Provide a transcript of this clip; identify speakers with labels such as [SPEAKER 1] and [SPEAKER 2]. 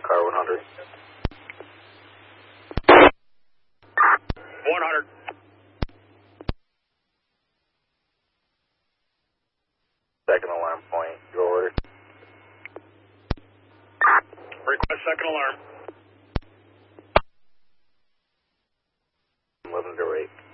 [SPEAKER 1] car 100.
[SPEAKER 2] 100.
[SPEAKER 1] Second alarm point, your order.
[SPEAKER 2] Request second alarm.
[SPEAKER 1] 11 to 8.